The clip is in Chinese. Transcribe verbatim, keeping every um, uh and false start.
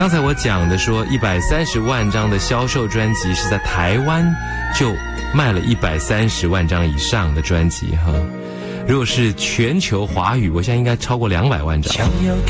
刚才我讲的说一百三十万张的销售专辑是在台湾就卖了一百三十万张以上的专辑哈。如果是全球华语，我现在应该超过两百万张。 想要